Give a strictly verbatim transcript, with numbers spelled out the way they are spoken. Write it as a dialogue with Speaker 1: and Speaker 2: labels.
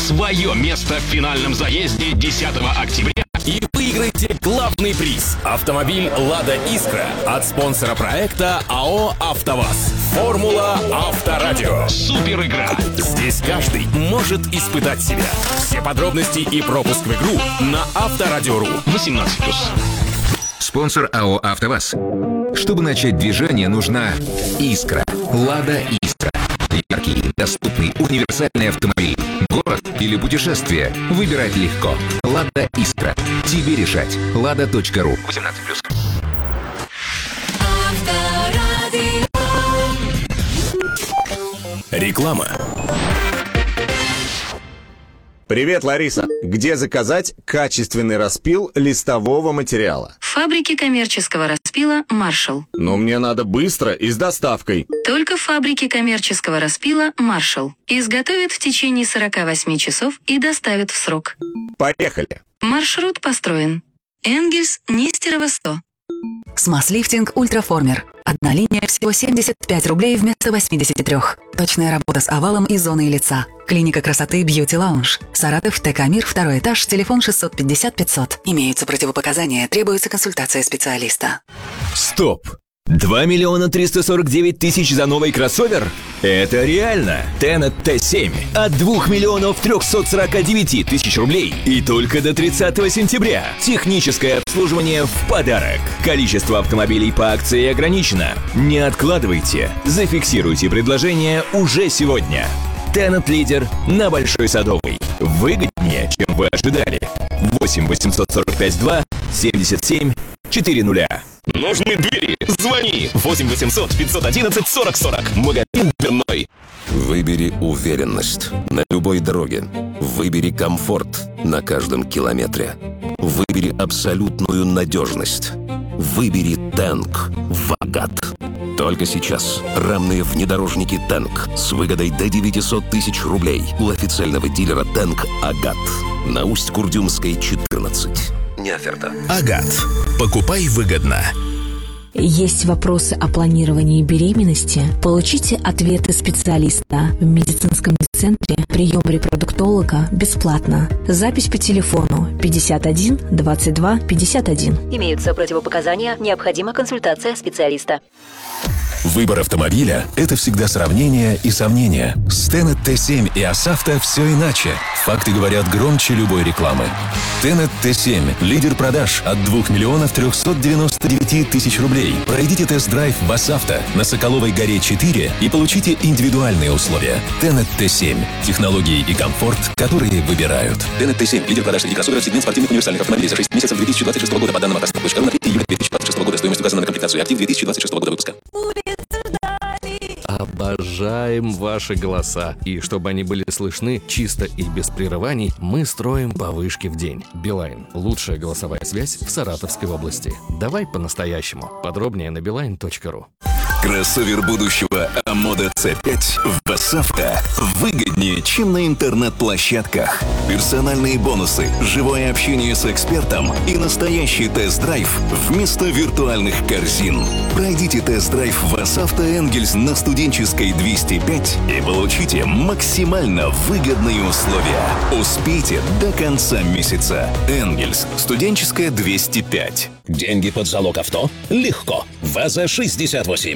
Speaker 1: свое место в финальном заезде десятого октября.
Speaker 2: И выиграйте главный приз – автомобиль «Лада Искра» от спонсора проекта АО «АвтоВАЗ». Формула Авторадио.
Speaker 1: Супер игра.
Speaker 2: Здесь каждый может испытать себя. Все подробности и пропуск в игру на Авторадио.ру.
Speaker 1: восемнадцать плюс.
Speaker 3: Спонсор АО «АвтоВАЗ». Чтобы начать движение, нужна «Искра». «Лада Искра». Яркий, доступный, универсальный автомобиль. Город или путешествие. Выбирать легко. «Лада Искра». Тебе решать. лада точка ру. восемнадцать плюс.
Speaker 2: Реклама.
Speaker 4: Привет, Лариса. Где заказать качественный распил листового материала?
Speaker 5: В фабрике коммерческого распила «Маршал».
Speaker 4: Но мне надо быстро и с доставкой.
Speaker 5: Только в фабрике коммерческого распила «Маршал». Изготовят в течение сорока восьми часов и доставят в срок.
Speaker 4: Поехали.
Speaker 5: Маршрут построен. Энгельс, Нестерова, сто.
Speaker 6: Смаз-лифтинг «Ультраформер». Одна линия всего семьдесят пять рублей вместо восьмидесяти трёх. Точная работа с овалом и зоной лица. Клиника красоты Beauty Lounge. Саратов, ТК Мир, второй этаж, телефон шестьсот пятьдесят пятьсот. Имеются противопоказания, требуется консультация специалиста.
Speaker 2: Стоп! два миллиона триста сорок девять тысяч за новый кроссовер? Это реально! Tenet Т семь от двух миллионов трехсот сорока девяти тысяч рублей и только до тридцатого сентября. Техническое обслуживание в подарок. Количество автомобилей по акции ограничено. Не откладывайте. Зафиксируйте предложение уже сегодня. Tenet лидер на Большой Садовой. Выгоднее, чем вы ожидали. восемь восемьсот сорок пять два семьдесят семь четыре.
Speaker 1: Нужны двери? Звони. восемь восемьсот пятьсот одиннадцать сорок сорок. Магазин дверной.
Speaker 7: Выбери уверенность на любой дороге. Выбери комфорт на каждом километре. Выбери абсолютную надежность. Выбери Тэнк в Агат. Только сейчас рамные внедорожники Тэнк с выгодой до девятисот тысяч рублей у официального дилера Тэнк Агат на Усть-Курдюмской, четырнадцать. Не оферта.
Speaker 2: Агат. Покупай выгодно.
Speaker 8: Есть вопросы о планировании беременности? Получите ответы специалиста в медицинском центре. Прием репродуктолога бесплатно. Запись по телефону пятьдесят один двадцать два пятьдесят один.
Speaker 9: Имеются противопоказания, необходима консультация специалиста.
Speaker 2: Выбор автомобиля – это всегда сравнение и сомнения. С Tenet Т семь и ОСАВТО все иначе. Факты говорят громче любой рекламы. Tenet Т семь – лидер продаж от двух миллионов трехсот девяноста девяти тысяч рублей. Пройдите тест-драйв в ОСАВТО на Соколовой горе четыре и получите индивидуальные условия. Tenet Т семь – технологии и комфорт, которые выбирают.
Speaker 7: Tenet Т семь – лидер продаж среди кроссоверов, сегмент спортивных универсальных автомобилей за шесть месяцев две тысячи двадцать шестого года по данным автостоп точка ру на третье июля две тысячи двадцать шестого года. Стоимость указана на комплектацию «Актив» две тысячи двадцать шестого года выпуска.
Speaker 10: Обожаем ваши голоса. И чтобы они были слышны чисто и без прерываний, мы строим по вышке в день. Билайн. Лучшая голосовая связь в Саратовской области. Давай по-настоящему. Подробнее на билайн точка ру.
Speaker 11: Кроссовер будущего Амода Ц пять в ОСАВТО выгоднее, чем на интернет-площадках. Персональные бонусы, живое общение с экспертом и настоящий тест-драйв вместо виртуальных корзин. Пройдите тест-драйв в ОСАВТО Энгельс на Студенческой двести пять и получите максимально выгодные условия. Успейте до конца месяца. Энгельс, Студенческая двести пять.
Speaker 12: Деньги под залог авто? Легко. ВАЗа шестьдесят восемь.